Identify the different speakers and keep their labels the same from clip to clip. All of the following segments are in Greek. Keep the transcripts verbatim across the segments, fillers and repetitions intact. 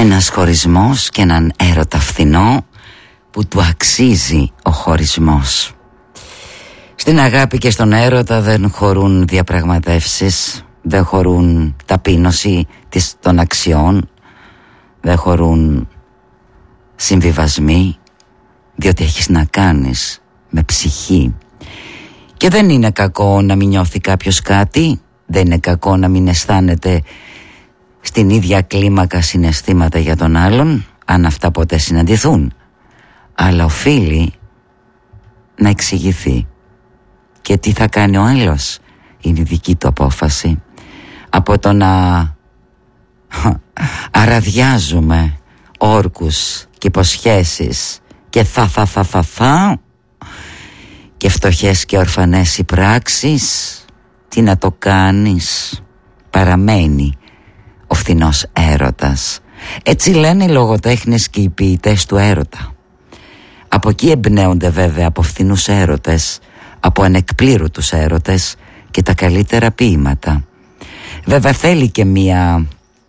Speaker 1: Ένας χωρισμός και έναν έρωτα φθηνό που του αξίζει ο χωρισμός. Στην αγάπη και στον έρωτα δεν χωρούν διαπραγματεύσεις, δεν χωρούν ταπείνωση των αξιών, δεν χωρούν συμβιβασμοί, διότι έχεις να κάνεις με ψυχή. Και δεν είναι κακό να μην νιώθει κάποιος κάτι, δεν είναι κακό να μην αισθάνεται στην ίδια κλίμακα συναισθήματα για τον άλλον, αν αυτά ποτέ συναντηθούν. Αλλά οφείλει να εξηγηθεί. Και τι θα κάνει ο άλλος είναι η δική του απόφαση. Από το να αραδιάζουμε όρκους και υποσχέσεις και θα θα θα θα θα και φτωχές και ορφανές οι πράξεις, τι να το κάνεις, παραμένει ο φθηνός έρωτας. Έτσι λένε οι λογοτέχνες και οι ποιητές του έρωτα. Από εκεί εμπνέονται βέβαια από φθηνούς έρωτες, από ανεκπλήρωτους έρωτες και τα καλύτερα ποίηματα. Βέβαια θέλει και μία,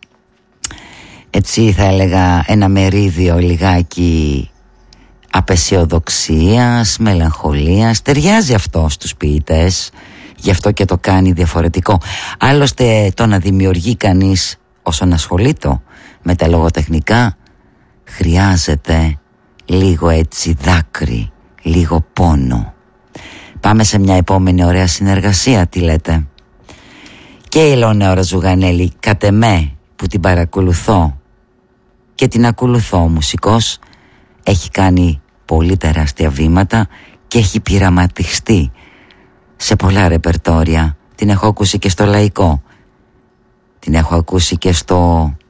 Speaker 1: έτσι θα έλεγα, ένα μερίδιο λιγάκι απεσιοδοξίας, μελαγχολίας. Ταιριάζει αυτό στους ποιητές, γι' αυτό και το κάνει διαφορετικό. Άλλωστε το να δημιουργεί κανείς όσον ασχολείται με τα λογοτεχνικά χρειάζεται λίγο έτσι δάκρυ, λίγο πόνο. Πάμε σε μια επόμενη ωραία συνεργασία, τι λέτε? Και η Ελεονόρα Ζουγανέλη, κατ' εμέ που την παρακολουθώ και την ακολουθώ, ο μουσικός έχει κάνει πολύ τεράστια βήματα και έχει πειραματιστεί σε πολλά ρεπερτόρια. Την έχω ακούσει και στο λαϊκό, την έχω ακούσει και στο